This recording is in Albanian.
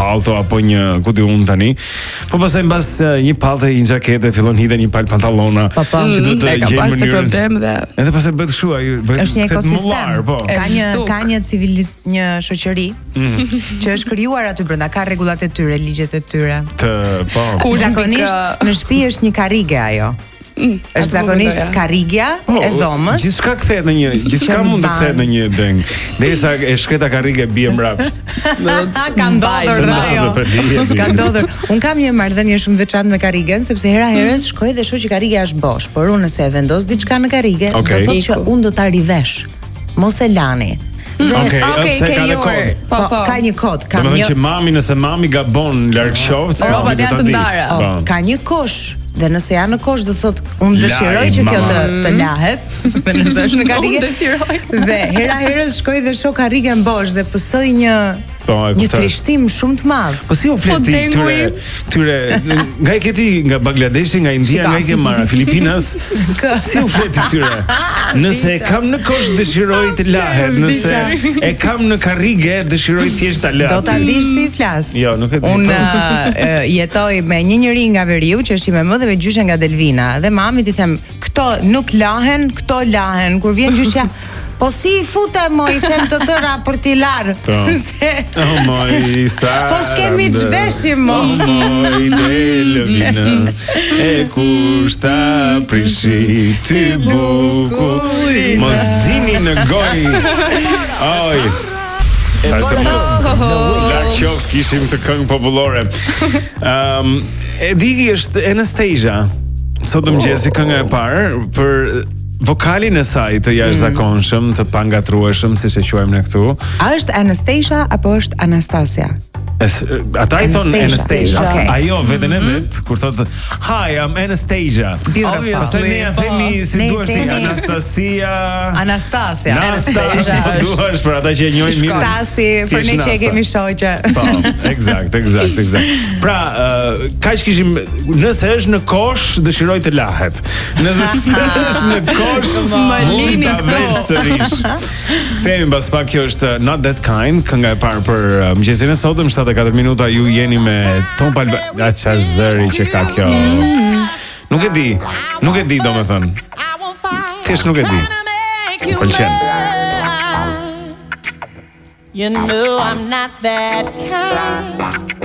palto apo një ku di unë tani. Po pastaj mbas një palto, një xhaketë, fillon hidhen një palë pantallona. Që do të gjej mënyrën. Edhe pastaj bëhet kështu, ai bëhet është një ekosistem. Po. Ka një shoqëri që është krijuar aty brenda, ka rregullat e tyre, ligjet e tyre. Po. Zakonisht në shtëpi është një karrige ajo. Është zakonisht karrigja e dhomës. Gjithçka kthehet në gjithçka mund të kthehet në një deng. Derisa e shkreta karrige bie mbrapsht. Ka ndodhur ajo. Ka ndodhur. Un kam një marrëdhënie shumë veçantë me karrigen, sepse hera herës shkoj dhe shoh që karrigja është bosh, por unë nëse e vendos diçka në karrige, do thotë që unë do ta rivesh. Mos e lani. Okej, ka një kod. Po, ka një kod. Ka një që mami, nëse mami gabon larg qoftë, rrobat janë të ndara. Ka një kosh. Dhe nëse janë në kosh do thotë unë dëshiroj që kjo të lahet. Dhe nëse është në karrige unë dëshiroj. Dhe hera herës shkoj dhe shoh karrigen bosh dhe pësoj një trishtim shumë të madh. Po si u fleti këtyre nga i keti nga Bangladeshi, nga India, nga i ke marrë Filipinas. Si u fleti këtyre? Nëse e kam në kosh dëshiroj të lahet, nëse e kam në karrige dëshiroj thjesht ta lahet. Do ta dish si flas. Jo, nuk e di. Unë jetoj me një njeri nga Veriu që është i me dhe me gjyshe nga Delvina. Dhe mamit i them, këto nuk lahen, këto lahen. Kur vjen gjyshja, po si i fute mo, i them të tëra për t'i larë. Oh moj, sa po s'kemi çveshim mo. Oh moj, Delvina, e kushta prishi ty buku, mos zini në goj. Oj. Dark Shows kishim të këngë popullore. E digi është Anastasia. Sot mëngjesi kënga e parë për vokalin e saj të jashtëzakonshëm, të pangatrueshëm, siç e quajmë ne këtu. A është Anastasia apo është Anastasia? Ata i thonë Anastasia. Ajo veten e vet kur thotë Hi, I'm Anastasia. Obviously. Ne themi si duhet ti Anastasia. Anastasia. Duhesh për ata që e njohin mirë. Stasi, për ne që kemi shoqë. Po, eksakt. Pra, kaq kishim, nëse është në kosh, dëshiroj të lahet. Nëse është në kosh, më lini këto. Themi mbas pak, kjo është Not That Kind, kënga e parë për mëngjesin e sotëm, 74 minuta ju jeni me Tom Palbe. Çfarë zëri që ka kjo? Nuk e di domethënë. Thjesht nuk e di. Pëlqen. You know I'm not that kind.